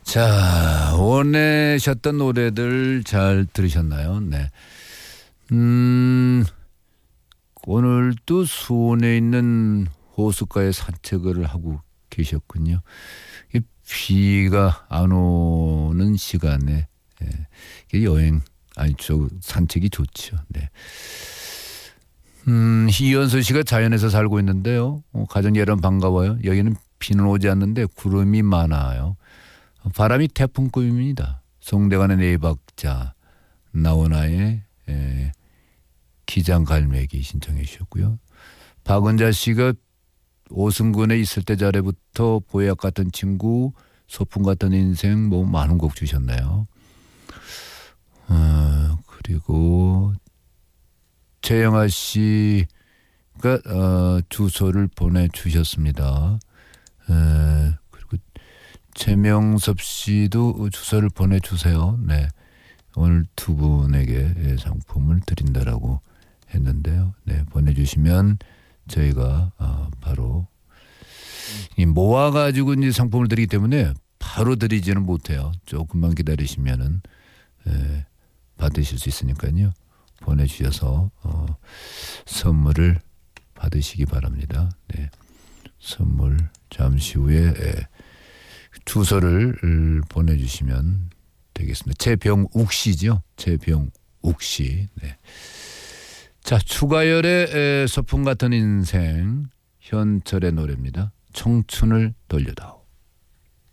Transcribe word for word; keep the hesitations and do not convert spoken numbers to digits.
자, 원하셨던 노래들 잘 들으셨나요? 네. 음, 오늘도 수원에 있는 호숫가에 산책을 하고 계셨군요. 비가 안 오는 시간에 예, 여행, 아니, 저 산책이 좋죠. 네. 음, 이연수 씨가 자연에서 살고 있는데요. 어, 가정 여러분 반가워요. 여기는 비는 오지 않는데 구름이 많아요. 바람이 태풍급입니다. 송대관의 네 박자, 나훈아의 에, 기장갈매기 신청해 주셨고요. 박은자 씨가 오승근에 있을 때 자리부터 보약 같은 친구, 소풍 같은 인생 뭐 많은 곡 주셨네요. 어, 그리고 최영아 씨가 어, 주소를 보내주셨습니다. 에, 그리고 최명섭 씨도 주소를 보내주세요. 네, 오늘 두 분에게 상품을 드린다라고 했는데요. 네, 보내주시면 저희가 어, 바로 이 모아가지고 이제 상품을 드리기 때문에 바로 드리지는 못해요. 조금만 기다리시면은 에, 받으실 수 있으니까요. 보내주셔서 어, 선물을 받으시기 바랍니다. 네, 선물 잠시 후에 에, 주소를 보내주시면 되겠습니다. 최병욱 씨죠. 최병욱 씨. 네. 자, 추가열의 소풍 같은 인생, 현철의 노래입니다. 청춘을 돌려다오.